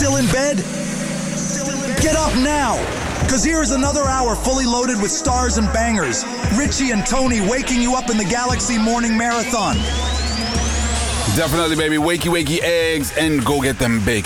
Still in bed? Get up now, because here is another hour fully loaded with stars and bangers. Richie and Tony waking you up in the Galaxy Morning Marathon. Definitely, baby. Wakey, wakey eggs and go get them big